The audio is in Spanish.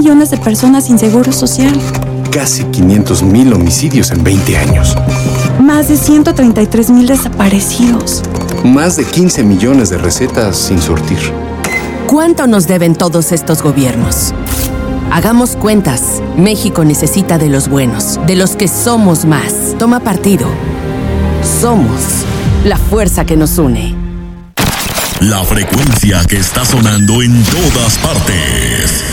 millones de personas sin seguro social. Casi 500,000 homicidios en 20 años. Más de 133,000 desaparecidos. Más de 15 millones de recetas sin surtir. ¿Cuánto nos deben todos estos gobiernos? Hagamos cuentas. México necesita de los buenos, de los que somos más. Toma partido. Somos la fuerza que nos une. La frecuencia que está sonando en todas partes.